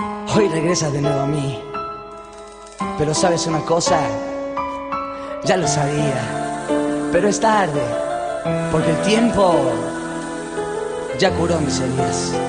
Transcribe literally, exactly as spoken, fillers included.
Hoy regresas de nuevo a mí. Pero sabes una cosa, ya lo sabía, pero es tarde, porque el tiempo ya curó mis heridas.